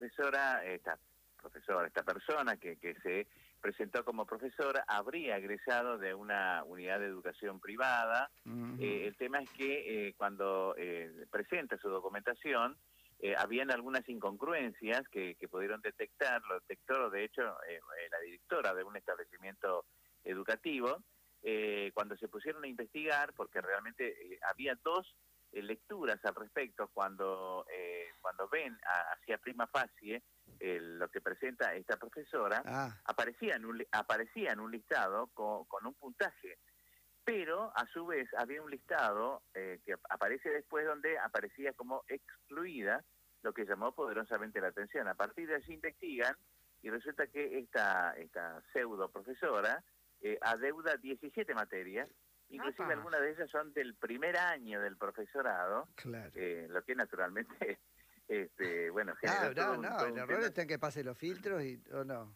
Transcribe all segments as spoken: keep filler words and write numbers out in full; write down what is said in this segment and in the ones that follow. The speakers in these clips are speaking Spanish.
profesora, esta profesora, esta persona que, que se presentó como profesora, habría egresado de una unidad de educación privada. Uh-huh. eh, el tema es que eh, cuando eh, presenta su documentación, eh, habían algunas incongruencias que, que pudieron detectar, lo detectó de hecho eh, la directora de un establecimiento educativo, eh, cuando se pusieron a investigar, porque realmente eh, había dos eh, lecturas al respecto, cuando, eh, cuando ven a, hacia prima facie, Eh, lo que presenta esta profesora, ah. aparecía, en un, aparecía en un listado con, con un puntaje, pero a su vez había un listado eh, que aparece después donde aparecía como excluida, lo que llamó poderosamente la atención. A partir de allí investigan y resulta que esta, esta pseudo profesora eh, adeuda diecisiete materias, inclusive Apa. algunas de ellas son del primer año del profesorado, claro. eh, lo que naturalmente... Este, bueno, no, no, un, no, el error está en que pase los filtros y, o no.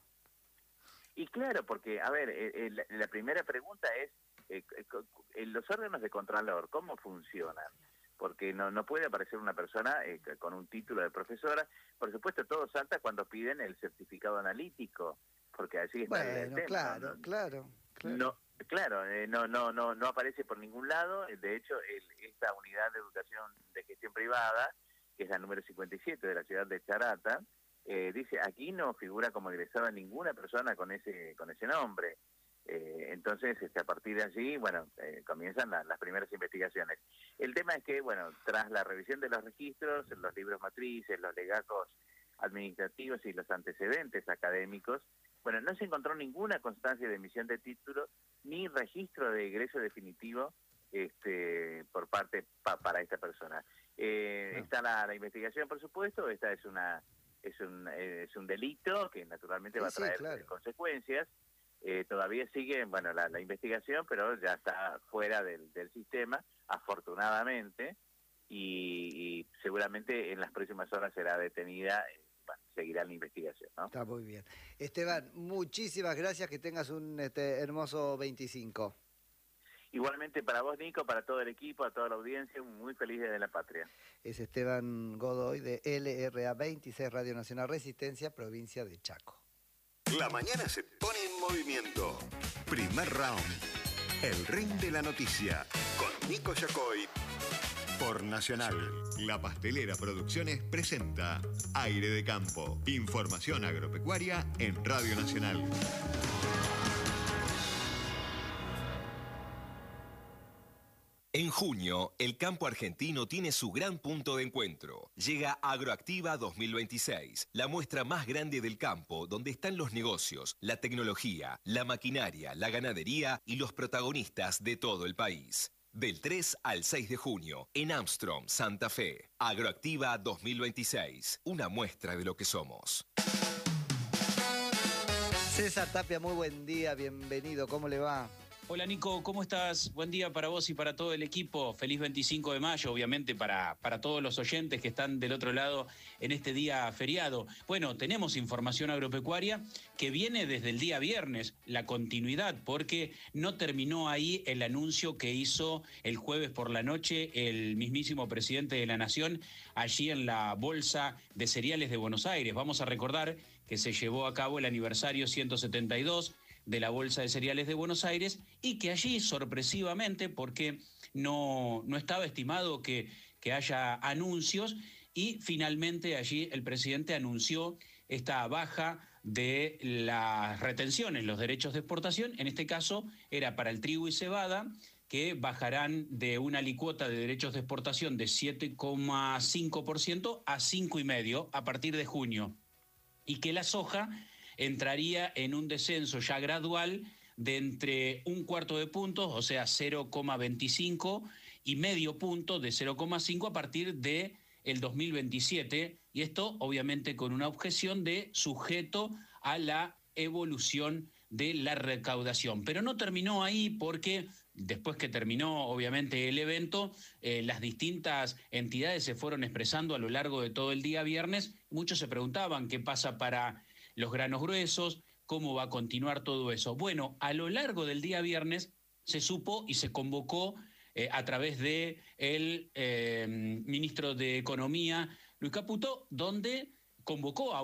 Y claro, porque, a ver, eh, eh, la, la primera pregunta es, eh, eh, los órganos de contralor, ¿cómo funcionan? Porque no no puede aparecer una persona eh, con un título de profesora. Por supuesto, todo salta cuando piden el certificado analítico, porque allí está bueno, el tema. claro, ¿no? claro, claro. No, claro, eh, no, no, no, no aparece por ningún lado. De hecho, el, esta unidad de educación de gestión privada, que es la número cincuenta y siete de la ciudad de Charata, eh, dice, aquí no figura como egresada ninguna persona con ese con ese nombre. Eh, entonces, este, a partir de allí, bueno, eh, comienzan la, las primeras investigaciones. El tema es que, bueno, tras la revisión de los registros, los libros matrices, los legajos administrativos y los antecedentes académicos, bueno, no se encontró ninguna constancia de emisión de título ni registro de egreso definitivo este, por parte pa, para esta persona. Eh, no. Está la, la investigación, por supuesto. Esta es una es un eh, es un delito que naturalmente sí, va a traer sí, claro. consecuencias. Eh, todavía sigue, bueno, la, la investigación, pero ya está fuera del, del sistema, afortunadamente, y, y seguramente en las próximas horas será detenida. Eh, bueno, seguirá la investigación, ¿no? Está muy bien. Esteban, muchísimas gracias, que tengas un este, hermoso veinticinco. Igualmente para vos, Nico, para todo el equipo, a toda la audiencia, muy feliz Día de la Patria. Es Esteban Godoy de L R A veintiséis Radio Nacional Resistencia, provincia de Chaco. La mañana se pone en movimiento. Primer round. El ring de la noticia. Con Nico Yacoy. Por Nacional. La Pastelera Producciones presenta Aire de Campo. Información agropecuaria en Radio Nacional. En junio, el campo argentino tiene su gran punto de encuentro. Llega Agroactiva dos mil veintiséis, la muestra más grande del campo, donde están los negocios, la tecnología, la maquinaria, la ganadería y los protagonistas de todo el país. Del tres al seis de junio, en Armstrong, Santa Fe. Agroactiva dos mil veintiséis, una muestra de lo que somos. César Tapia, muy buen día, bienvenido, ¿cómo le va? Hola Nico, ¿cómo estás? Buen día para vos y para todo el equipo. Feliz veinticinco de mayo, obviamente para, para todos los oyentes que están del otro lado en este día feriado. Bueno, tenemos información agropecuaria que viene desde el día viernes, la continuidad, porque no terminó ahí el anuncio que hizo el jueves por la noche el mismísimo presidente de la Nación allí en la Bolsa de Cereales de Buenos Aires. Vamos a recordar que se llevó a cabo el aniversario ciento setenta y dos de la Bolsa de Cereales de Buenos Aires y que allí, sorpresivamente, porque no, no estaba estimado que, que haya anuncios, y finalmente allí el presidente anunció esta baja de las retenciones, los derechos de exportación. En este caso era para el trigo y cebada, que bajarán de una alícuota de derechos de exportación de siete coma cinco por ciento a cinco coma cinco por ciento a partir de junio, y que la soja entraría en un descenso ya gradual de entre un cuarto de punto, o sea, cero coma veinticinco, y medio punto de cero coma cinco a partir de el dos mil veintisiete, y esto obviamente con una objeción de sujeto a la evolución de la recaudación. Pero no terminó ahí, porque después que terminó obviamente el evento, eh, las distintas entidades se fueron expresando a lo largo de todo el día viernes. Muchos se preguntaban qué pasa para los granos gruesos, cómo va a continuar todo eso. Bueno, a lo largo del día viernes se supo y se convocó eh, a través de el eh, ministro de Economía, Luis Caputo, donde convocó a